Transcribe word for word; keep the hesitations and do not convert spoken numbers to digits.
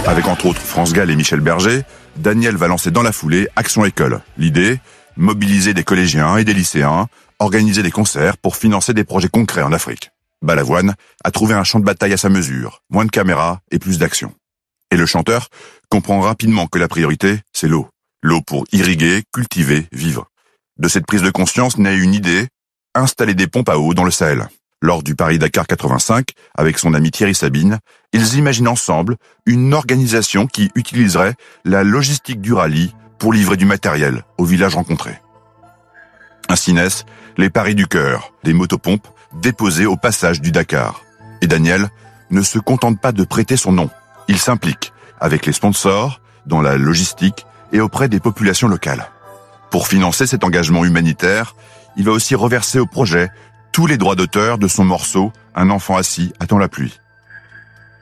Avec entre autres France Gall et Michel Berger, Daniel va lancer dans la foulée Action École. L'idée, mobiliser des collégiens et des lycéens, organiser des concerts pour financer des projets concrets en Afrique. Balavoine a trouvé un champ de bataille à sa mesure, moins de caméras et plus d'action. Et le chanteur comprend rapidement que la priorité, c'est l'eau. L'eau pour irriguer, cultiver, vivre. De cette prise de conscience naît une idée, installer des pompes à eau dans le Sahel. Lors du Paris-Dakar quatre-vingt-cinq, avec son ami Thierry Sabine, ils imaginent ensemble une organisation qui utiliserait la logistique du rallye pour livrer du matériel aux villages rencontrés. Ainsi naissent les Paris du Cœur, des motopompes déposées au passage du Dakar. Et Daniel ne se contente pas de prêter son nom. Il s'implique avec les sponsors, dans la logistique et auprès des populations locales. Pour financer cet engagement humanitaire, il va aussi reverser au projet tous les droits d'auteur de son morceau « Un enfant assis attend la pluie ».